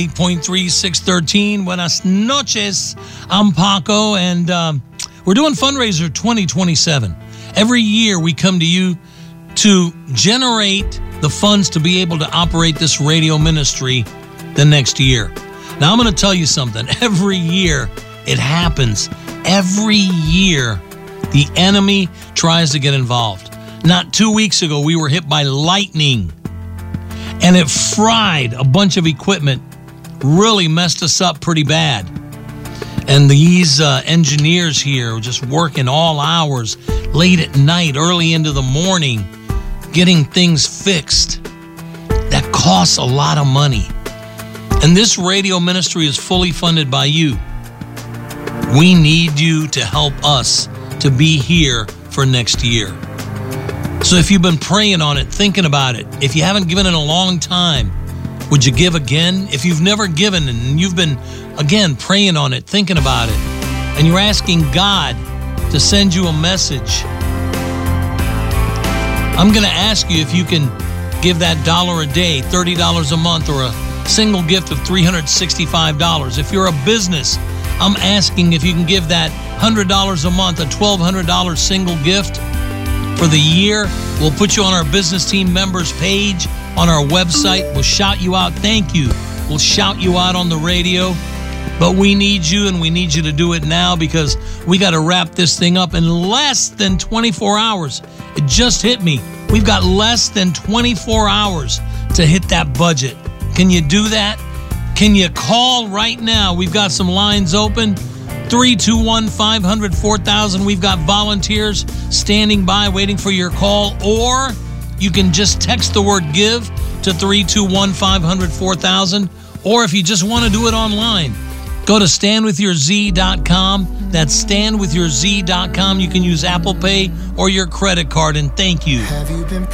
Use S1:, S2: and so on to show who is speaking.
S1: 8.3, 613. Buenas noches. I'm Paco, and we're doing Fundraiser 2027. Every year we come to you to generate the funds to be able to operate this radio ministry the next year. Now, I'm going to tell you something. Every year it happens. Every year the enemy tries to get involved. Not 2 weeks ago, we were hit by lightning, and it fried a bunch of equipment. Really messed us up pretty bad. And these engineers here just working all hours, late at night, early into the morning, getting things fixed. That costs a lot of money. And this radio ministry is fully funded by you. We need you to help us to be here for next year. So if you've been praying on it, thinking about it, if you haven't given in a long time, would you give again? If you've never given and you've been, again, praying on it, thinking about it, and you're asking God to send you a message, I'm going to ask you if you can give that $1 a day, $30 a month, or a single gift of $365. If you're a business, I'm asking if you can give that $100 a month, a $1,200 single gift for the year. We'll put you on our business team members page on our website. We'll shout you out. Thank you. We'll shout you out on the radio. But we need you, and we need you to do it now, because we got to wrap this thing up in less than 24 hours. It just hit me. We've got less than 24 hours to hit that budget. Can you do that? Can you call right now? We've got some lines open. 321-500-4000. We've got volunteers standing by waiting for your call. Or you can just text the word GIVE to 321-500-4000. Or if you just want to do it online, go to standwithyourz.com. That's standwithyourz.com. You can use Apple Pay or your credit card, and thank you.